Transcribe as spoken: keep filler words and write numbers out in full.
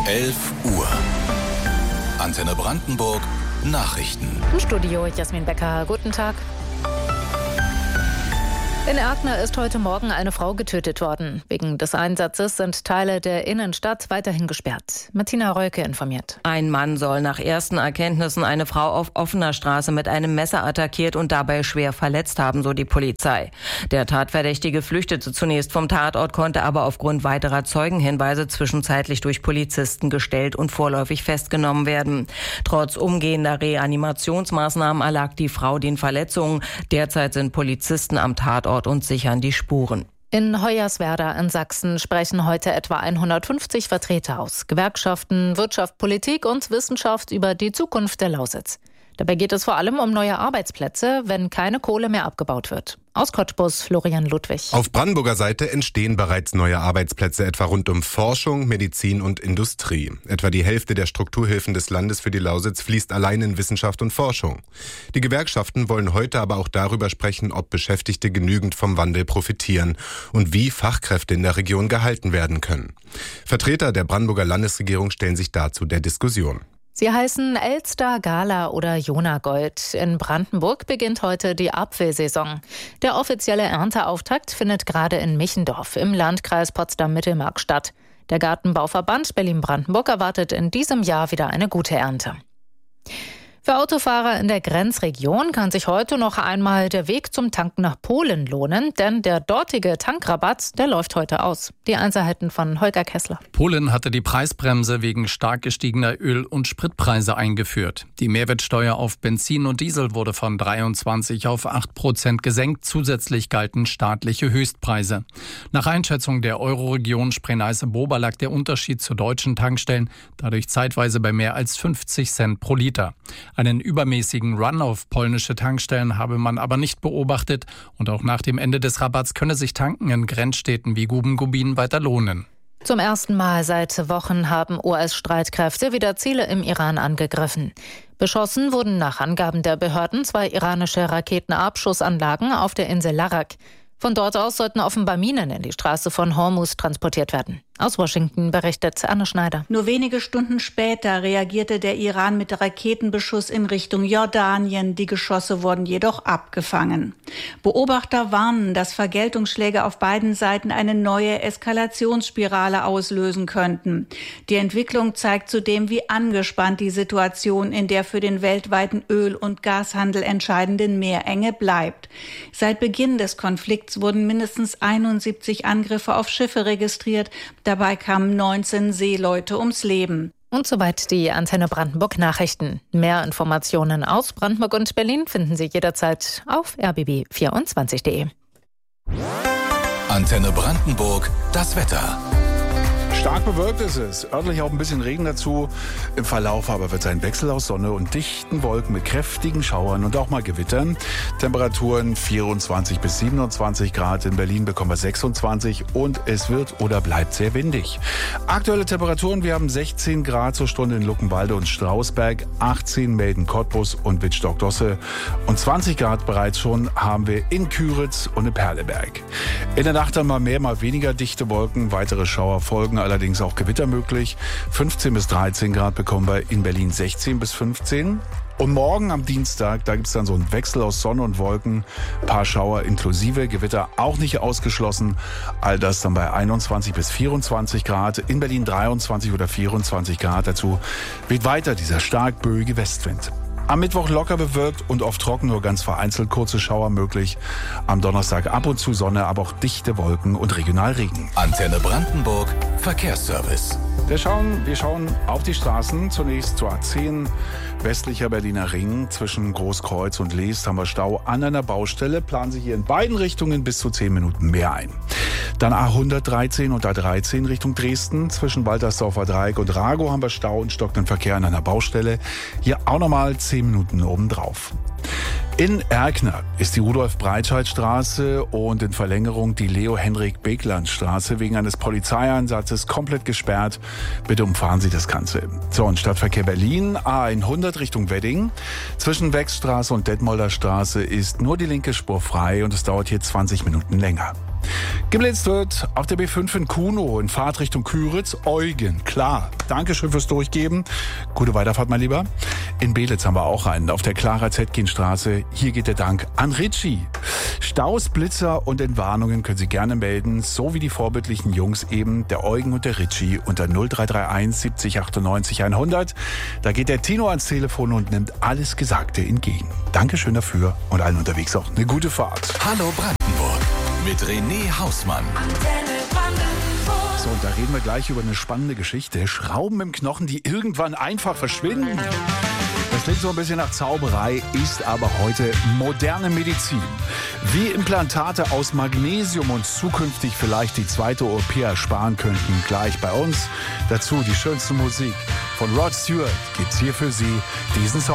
elf Uhr. Antenne Brandenburg Nachrichten. Im Studio Jasmin Becker. Guten Tag. In Erkner ist heute Morgen eine Frau getötet worden. Wegen des Einsatzes sind Teile der Innenstadt weiterhin gesperrt. Martina Reuke informiert. Ein Mann soll nach ersten Erkenntnissen eine Frau auf offener Straße mit einem Messer attackiert und dabei schwer verletzt haben, so die Polizei. Der Tatverdächtige flüchtete zunächst vom Tatort, konnte aber aufgrund weiterer Zeugenhinweise zwischenzeitlich durch Polizisten gestellt und vorläufig festgenommen werden. Trotz umgehender Reanimationsmaßnahmen erlag die Frau den Verletzungen. Derzeit sind Polizisten am Tatort und sichern die Spuren. In Hoyerswerda in Sachsen sprechen heute etwa hundertfünfzig Vertreter aus Gewerkschaften, Wirtschaft, Politik und Wissenschaft über die Zukunft der Lausitz. Dabei geht es vor allem um neue Arbeitsplätze, wenn keine Kohle mehr abgebaut wird. Aus Cottbus, Florian Ludwig. Auf Brandenburger Seite entstehen bereits neue Arbeitsplätze, etwa rund um Forschung, Medizin und Industrie. Etwa die Hälfte der Strukturhilfen des Landes für die Lausitz fließt allein in Wissenschaft und Forschung. Die Gewerkschaften wollen heute aber auch darüber sprechen, ob Beschäftigte genügend vom Wandel profitieren und wie Fachkräfte in der Region gehalten werden können. Vertreter der Brandenburger Landesregierung stellen sich dazu der Diskussion. Sie heißen Elster, Gala oder Jonagold. In Brandenburg beginnt heute die Apfelsaison. Der offizielle Ernteauftakt findet gerade in Michendorf im Landkreis Potsdam-Mittelmark statt. Der Gartenbauverband Berlin-Brandenburg erwartet in diesem Jahr wieder eine gute Ernte. Für Autofahrer in der Grenzregion kann sich heute noch einmal der Weg zum Tanken nach Polen lohnen, denn der dortige Tankrabatt, der läuft heute aus. Die Einzelheiten von Holger Kessler. Polen hatte die Preisbremse wegen stark gestiegener Öl- und Spritpreise eingeführt. Die Mehrwertsteuer auf Benzin und Diesel wurde von dreiundzwanzig auf acht Prozent gesenkt. Zusätzlich galten staatliche Höchstpreise. Nach Einschätzung der Euroregion Spree-Neiße-Bober lag der Unterschied zu deutschen Tankstellen dadurch zeitweise bei mehr als fünfzig Cent pro Liter. Einen übermäßigen Run auf polnische Tankstellen habe man aber nicht beobachtet und auch nach dem Ende des Rabatts könne sich Tanken in Grenzstädten wie Guben-Gubin weiter lohnen. Zum ersten Mal seit Wochen haben U S-Streitkräfte wieder Ziele im Iran angegriffen. Beschossen wurden nach Angaben der Behörden zwei iranische Raketenabschussanlagen auf der Insel Larak. Von dort aus sollten offenbar Minen in die Straße von Hormuz transportiert werden. Aus Washington berichtet Anne Schneider. Nur wenige Stunden später reagierte der Iran mit Raketenbeschuss in Richtung Jordanien. Die Geschosse wurden jedoch abgefangen. Beobachter warnen, dass Vergeltungsschläge auf beiden Seiten eine neue Eskalationsspirale auslösen könnten. Die Entwicklung zeigt zudem, wie angespannt die Situation in der für den weltweiten Öl- und Gashandel entscheidenden Meerenge bleibt. Seit Beginn des Konflikts wurden mindestens einundsiebzig Angriffe auf Schiffe registriert. Dabei kamen neunzehn Seeleute ums Leben. Und soweit die Antenne Brandenburg Nachrichten. Mehr Informationen aus Brandenburg und Berlin finden Sie jederzeit auf r b b vierundzwanzig punkt de. Antenne Brandenburg, das Wetter. Stark bewölkt ist es, örtlich auch ein bisschen Regen dazu. Im Verlauf aber wird es ein Wechsel aus Sonne und dichten Wolken mit kräftigen Schauern und auch mal Gewittern. Temperaturen vierundzwanzig bis siebenundzwanzig Grad, in Berlin bekommen wir sechsundzwanzig und es wird oder bleibt sehr windig. Aktuelle Temperaturen, wir haben sechzehn Grad zur Stunde in Luckenwalde und Strausberg, achtzehn Melden, Cottbus und Wittstock-Dosse und zwanzig Grad bereits schon haben wir in Küritz und in Perleberg. In der Nacht dann mal mehr, mal weniger dichte Wolken, weitere Schauer folgen, allerdings auch Gewitter möglich. fünfzehn bis dreizehn Grad bekommen wir in Berlin, sechzehn bis fünfzehn. Und morgen am Dienstag, da gibt es dann so einen Wechsel aus Sonne und Wolken, paar Schauer inklusive, Gewitter auch nicht ausgeschlossen. All das dann bei einundzwanzig bis vierundzwanzig Grad, in Berlin dreiundzwanzig oder vierundzwanzig Grad. Dazu weht weiter dieser stark böige Westwind. Am Mittwoch locker bewölkt und oft trocken, nur ganz vereinzelt kurze Schauer möglich. Am Donnerstag ab und zu Sonne, aber auch dichte Wolken und regional Regen. Antenne Brandenburg, Verkehrsservice. Wir schauen, wir schauen auf die Straßen. Zunächst zur A zehn, westlicher Berliner Ring. Zwischen Großkreuz und Leest haben wir Stau an einer Baustelle. Planen Sie hier in beiden Richtungen bis zu zehn Minuten mehr ein. Dann A hundertdreizehn und A dreizehn Richtung Dresden. Zwischen Waltersdorfer Dreieck und Ragow haben wir Stau und stockenden Verkehr an einer Baustelle. Hier auch nochmal zehn Minuten obendrauf. In Erkner ist die Rudolf-Breitscheid-Straße und in Verlängerung die Leo-Henrik-Beckland-Straße wegen eines Polizeieinsatzes komplett gesperrt. Bitte umfahren Sie das Ganze. So, und Stadtverkehr Berlin, A hundert Richtung Wedding. Zwischen Wechsstraße und Detmolder Straße ist nur die linke Spur frei und es dauert hier zwanzig Minuten länger. Geblitzt wird auf der B fünf in Kuno in Fahrtrichtung Küritz. Eugen, klar. Dankeschön fürs Durchgeben. Gute Weiterfahrt, mein Lieber. In Belitz haben wir auch einen auf der Clara-Zetkin-Straße. Hier geht der Dank an Ritchie. Staus, Blitzer und Entwarnungen können Sie gerne melden, so wie die vorbildlichen Jungs eben, der Eugen und der Ritchie unter null drei drei eins siebzig achtundneunzig hundert. Da geht der Tino ans Telefon und nimmt alles Gesagte entgegen. Dankeschön dafür und allen unterwegs auch eine gute Fahrt. Hallo Brandenburg mit René Hausmann. So, und da reden wir gleich über eine spannende Geschichte. Schrauben im Knochen, die irgendwann einfach verschwinden. Das klingt so ein bisschen nach Zauberei, ist aber heute moderne Medizin. Wie Implantate aus Magnesium uns zukünftig vielleicht die zweite O P ersparen könnten, gleich bei uns. Dazu die schönste Musik von Rod Stewart gibt's hier für Sie diesen Song.